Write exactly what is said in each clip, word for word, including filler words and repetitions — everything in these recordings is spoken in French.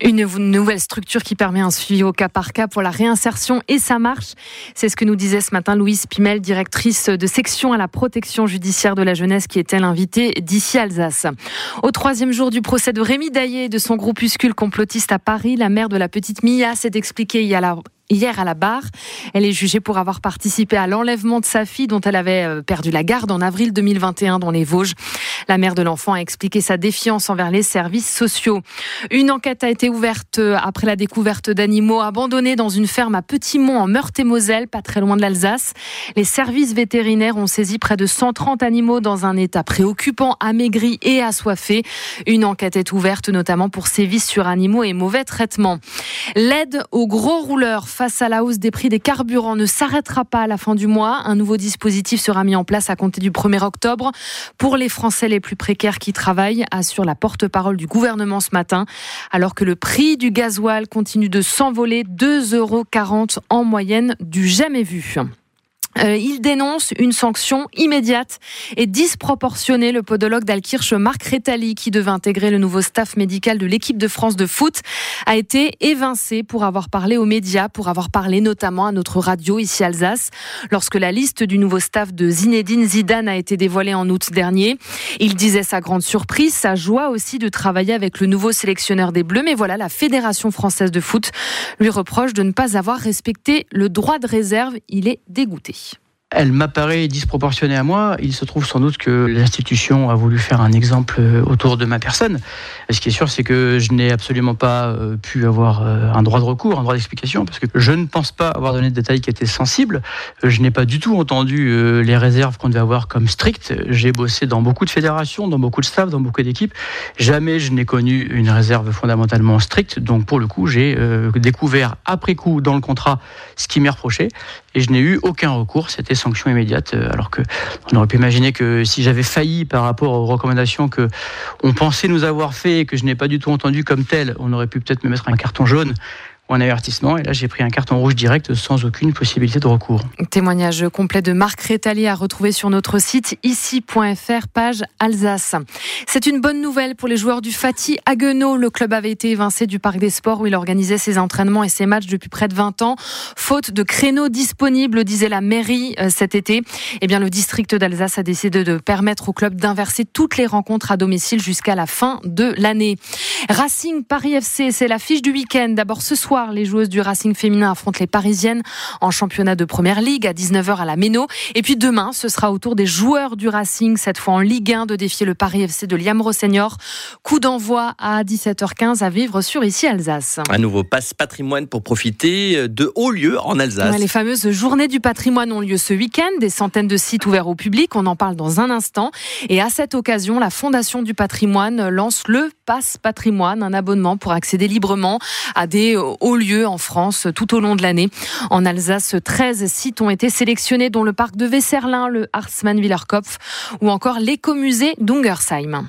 Une nouvelle structure qui permet un suivi au cas par cas pour la réinsertion et ça marche. C'est ce que nous disait ce matin Louise Pimel, directrice de section à la protection judiciaire de la jeunesse, qui était l'invitée d'ici Alsace. Au troisième jour du procès de Rémi Daillé et de son groupuscule complotiste à Paris, la mère de la petite Mia s'est expliquée hier à la Hier à la barre. Elle est jugée pour avoir participé à l'enlèvement de sa fille dont elle avait perdu la garde en avril deux mille vingt et un dans les Vosges. La mère de l'enfant a expliqué sa défiance envers les services sociaux. Une enquête a été ouverte après la découverte d'animaux abandonnés dans une ferme à Petit-Mont en Meurthe-et-Moselle, pas très loin de l'Alsace. Les services vétérinaires ont saisi près de cent trente animaux dans un état préoccupant, amaigris et assoiffés. Une enquête est ouverte notamment pour sévices sur animaux et mauvais traitements. L'aide aux gros rouleurs face à la hausse des prix des carburants ne s'arrêtera pas à la fin du mois. Un nouveau dispositif sera mis en place à compter du premier octobre pour les Français les plus précaires qui travaillent, assure la porte-parole du gouvernement ce matin. Alors que le prix du gasoil continue de s'envoler, deux euros quarante en moyenne, du jamais vu. Euh, il dénonce une sanction immédiate et disproportionnée. Le podologue d'Alkirch, Marc Rétali, qui devait intégrer le nouveau staff médical de l'équipe de France de foot, a été évincé pour avoir parlé aux médias, pour avoir parlé notamment à notre radio ici Alsace, lorsque la liste du nouveau staff de Zinedine Zidane a été dévoilée en août dernier. Il disait sa grande surprise, sa joie aussi de travailler avec le nouveau sélectionneur des Bleus. Mais voilà, la Fédération française de foot lui reproche de ne pas avoir respecté le droit de réserve. Il est dégoûté. Elle m'apparaît disproportionnée à moi. Il se trouve sans doute que l'institution a voulu faire un exemple autour de ma personne. Ce qui est sûr, c'est que je n'ai absolument pas pu avoir un droit de recours, un droit d'explication, parce que je ne pense pas avoir donné de détails qui étaient sensibles. Je n'ai pas du tout entendu les réserves qu'on devait avoir comme strictes. J'ai bossé dans beaucoup de fédérations, dans beaucoup de staff, dans beaucoup d'équipes. Jamais je n'ai connu une réserve fondamentalement stricte. Donc pour le coup, j'ai découvert après coup dans le contrat ce qui m'est reproché et je n'ai eu aucun recours. C'était sanction immédiate, alors que on aurait pu imaginer que si j'avais failli par rapport aux recommandations que on pensait nous avoir fait et que je n'ai pas du tout entendu comme tel, on aurait pu peut-être me mettre un carton jaune ou un avertissement, et là j'ai pris un carton rouge direct sans aucune possibilité de recours. Témoignage complet de Marc Rétali à retrouver sur notre site ici point f r, page Alsace. C'est une bonne nouvelle pour les joueurs du Fatih Haguenau. Le club avait été évincé du Parc des Sports où il organisait ses entraînements et ses matchs depuis près de vingt ans. Faute de créneaux disponibles, disait la mairie cet été. Eh bien, le district d'Alsace a décidé de permettre au club d'inverser toutes les rencontres à domicile jusqu'à la fin de l'année. Racing Paris F C, c'est l'affiche du week-end. D'abord ce soir, les joueuses du Racing féminin affrontent les Parisiennes en championnat de Première Ligue à dix-neuf heures à la Méno. Et puis demain, ce sera au tour des joueurs du Racing, cette fois en Ligue un, de défier le Paris F C de Liam Rossignol. Coup d'envoi à dix-sept heures quinze à vivre sur ici Alsace. Un nouveau passe patrimoine pour profiter de hauts lieux en Alsace. Ouais, les fameuses journées du patrimoine ont lieu ce week-end. Des centaines de sites ouverts au public. On en parle dans un instant. Et à cette occasion, la Fondation du patrimoine lance le passe patrimoine, un abonnement pour accéder librement à des hauts lieux en France tout au long de l'année. En Alsace, treize sites ont été sélectionnés, dont le parc de Wesserlin, le Hartmann-Willerkopf ou encore l'écomusée d'Ungersheim.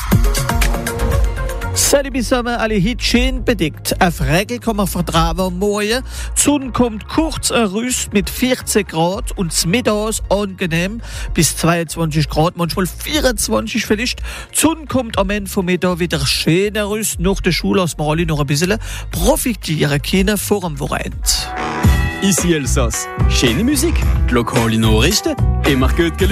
Salut zusammen, alle hit schön bedeckt. Auf Regel kann man vertrauen morgen. Die Sonne kommt kurz heraus mit vierzehn Grad und mittags angenehm bis zweiundzwanzig Grad, manchmal vierundzwanzig vielleicht. Die Sonne kommt am Ende vom Mittag wieder schön heraus. Nach der Schule lassen wir alle noch ein bisschen profitieren können vor dem Wochenende. Ici Alsace, schöne Musik, die lokale Nachrichten, immer gut